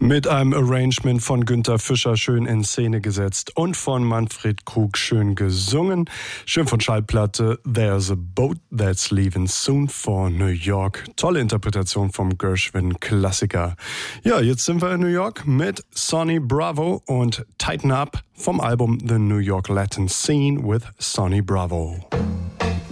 Mit einem Arrangement von Günther Fischer schön in Szene gesetzt und von Manfred Krug schön gesungen. Schön von Schallplatte There's a Boat That's Leaving Soon for New York. Tolle Interpretation vom Gershwin-Klassiker. Ja, jetzt sind wir in New York mit Sonny Bravo und Tighten Up vom Album The New York Latin Scene with Sonny Bravo.